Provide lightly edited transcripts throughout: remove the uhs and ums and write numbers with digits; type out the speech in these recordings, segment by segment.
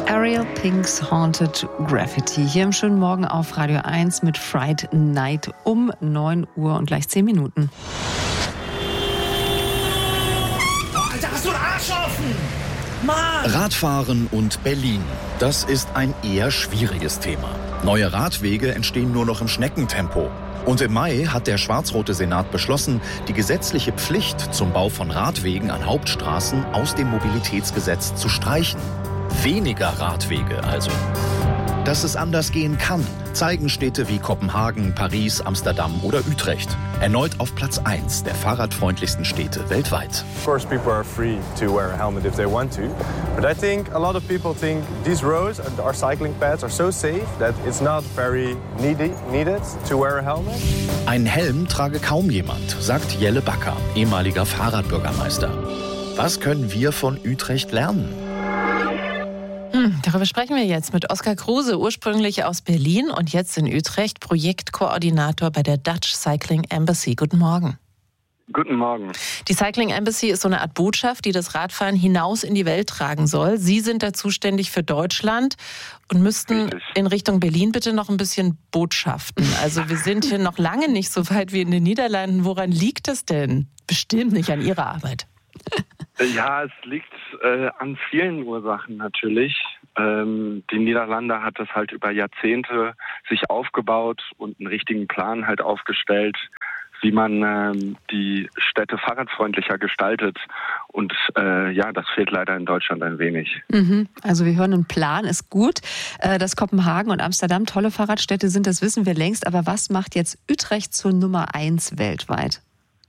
Ariel Pinks Haunted Graffiti. Hier im schönen Morgen auf Radio 1 mit Fright Night um 9 Uhr und gleich 10 Minuten. Oh, Alter, hast du einen Arsch offen? Mann! Radfahren und Berlin. Das ist ein eher schwieriges Thema. Neue Radwege entstehen nur noch im Schneckentempo. Und im Mai hat der schwarz-rote Senat beschlossen, die gesetzliche Pflicht zum Bau von Radwegen an Hauptstraßen aus dem Mobilitätsgesetz zu streichen. Weniger Radwege also. Dass es anders gehen kann, zeigen Städte wie Kopenhagen, Paris, Amsterdam oder Utrecht. Erneut auf Platz 1 der fahrradfreundlichsten Städte weltweit. Of course, people are free to wear a helmet if they want to. But I think a lot of people think these roads and our cycling paths are so safe that it's not very needed to wear a helmet. Einen Helm trage kaum jemand, sagt Jelle Backer, ehemaliger Fahrradbürgermeister. Was können wir von Utrecht lernen? Darüber sprechen wir jetzt mit Oskar Kruse, ursprünglich aus Berlin und jetzt in Utrecht, Projektkoordinator bei der Dutch Cycling Embassy. Guten Morgen. Guten Morgen. Die Cycling Embassy ist so eine Art Botschaft, die das Radfahren hinaus in die Welt tragen soll. Sie sind da zuständig für Deutschland und müssten in Richtung Berlin bitte noch ein bisschen botschaften. Also wir sind hier noch lange nicht so weit wie in den Niederlanden. Woran liegt das denn? Bestimmt nicht an Ihrer Arbeit. Ja, es liegt an vielen Ursachen natürlich. Die Niederlande hat das halt über Jahrzehnte sich aufgebaut und einen richtigen Plan halt aufgestellt, wie man die Städte fahrradfreundlicher gestaltet. Und das fehlt leider in Deutschland ein wenig. Also wir hören, ein Plan ist gut. Dass Kopenhagen und Amsterdam tolle Fahrradstädte sind, das wissen wir längst. Aber was macht jetzt Utrecht zur Nummer 1 weltweit?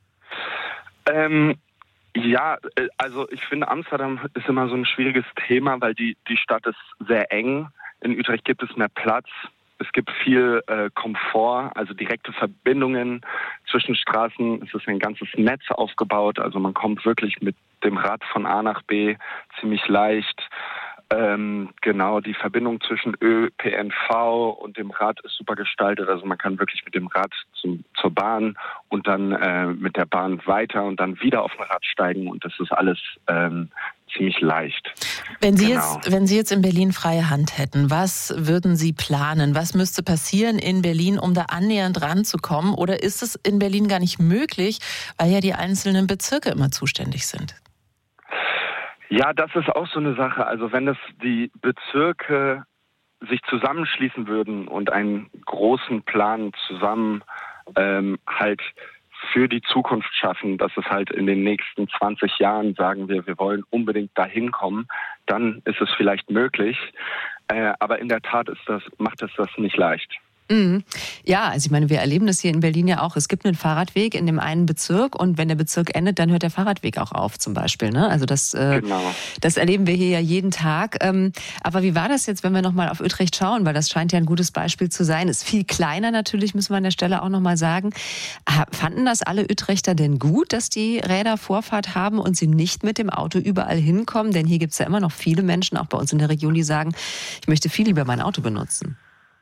Ja, also ich finde, Amsterdam ist immer so ein schwieriges Thema, weil die Stadt ist sehr eng. In Utrecht gibt es mehr Platz. Es gibt viel Komfort, also direkte Verbindungen zwischen Straßen. Es ist ein ganzes Netz aufgebaut. Also man kommt wirklich mit dem Rad von A nach B ziemlich leicht. Genau, die Verbindung zwischen ÖPNV und dem Rad ist super gestaltet. Also man kann wirklich mit dem Rad zur Bahn und dann mit der Bahn weiter und dann wieder auf ein Rad steigen. Und das ist alles ziemlich leicht. Wenn Sie jetzt in Berlin freie Hand hätten, was würden Sie planen? Was müsste passieren in Berlin, um da annähernd ranzukommen? Oder ist es in Berlin gar nicht möglich, weil ja die einzelnen Bezirke immer zuständig sind? Ja, das ist auch so eine Sache. Also wenn es die Bezirke sich zusammenschließen würden und einen großen Plan zusammen halt für die Zukunft schaffen, dass es halt in den nächsten 20 Jahren, sagen wir wollen unbedingt dahin kommen, dann ist es vielleicht möglich. Aber in der Tat macht es das nicht leicht. Ja, also ich meine, wir erleben das hier in Berlin ja auch. Es gibt einen Fahrradweg in dem einen Bezirk und wenn der Bezirk endet, dann hört der Fahrradweg auch auf zum Beispiel. Ne? Also das erleben wir hier ja jeden Tag. Aber wie war das jetzt, wenn wir nochmal auf Utrecht schauen? Weil das scheint ja ein gutes Beispiel zu sein. Ist viel kleiner natürlich, müssen wir an der Stelle auch nochmal sagen. Fanden das alle Utrechter denn gut, dass die Räder Vorfahrt haben und sie nicht mit dem Auto überall hinkommen? Denn hier gibt es ja immer noch viele Menschen, auch bei uns in der Region, die sagen, ich möchte viel lieber mein Auto benutzen.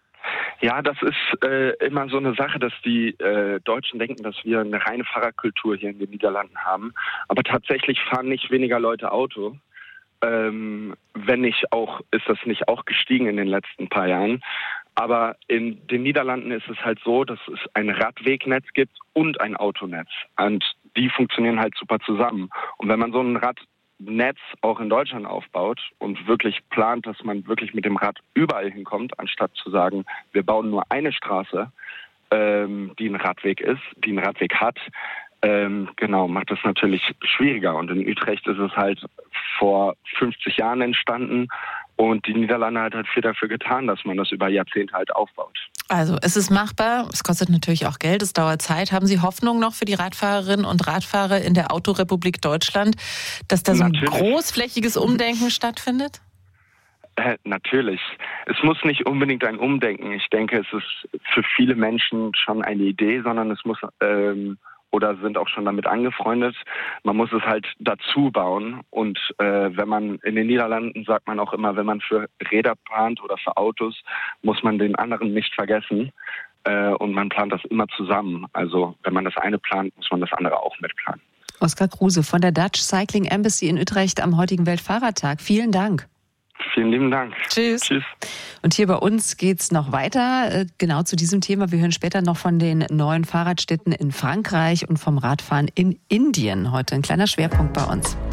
Ja, das ist immer so eine Sache, dass die Deutschen denken, dass wir eine reine Fahrradkultur hier in den Niederlanden haben. Aber tatsächlich fahren nicht weniger Leute Auto. Wenn nicht auch, ist das nicht auch gestiegen in den letzten paar Jahren. Aber in den Niederlanden ist es halt so, dass es ein Radwegnetz gibt und ein Autonetz. Und die funktionieren halt super zusammen. Und wenn man so ein Radnetz auch in Deutschland aufbaut und wirklich plant, dass man wirklich mit dem Rad überall hinkommt, anstatt zu sagen, wir bauen nur eine Straße, die ein Radweg ist, die einen Radweg hat, macht das natürlich schwieriger. Und in Utrecht ist es halt vor 50 Jahren entstanden und die Niederlande hat halt viel dafür getan, dass man das über Jahrzehnte halt aufbaut. Also es ist machbar, es kostet natürlich auch Geld, es dauert Zeit. Haben Sie Hoffnung noch für die Radfahrerinnen und Radfahrer in der Autorepublik Deutschland, dass da so ein großflächiges Umdenken stattfindet? Natürlich. Es muss nicht unbedingt ein Umdenken. Ich denke, es ist für viele Menschen schon eine Idee, sondern es muss oder sind auch schon damit angefreundet. Man muss es halt dazu bauen. Und wenn man in den Niederlanden sagt man auch immer, wenn man für Räder plant oder für Autos, muss man den anderen nicht vergessen. Und man plant das immer zusammen. Also wenn man das eine plant, muss man das andere auch mitplanen. Oskar Kruse von der Dutch Cycling Embassy in Utrecht am heutigen Weltfahrradtag. Vielen Dank. Vielen lieben Dank. Tschüss. Tschüss. Und hier bei uns geht's noch weiter, genau zu diesem Thema. Wir hören später noch von den neuen Fahrradstädten in Frankreich und vom Radfahren in Indien. Heute ein kleiner Schwerpunkt bei uns.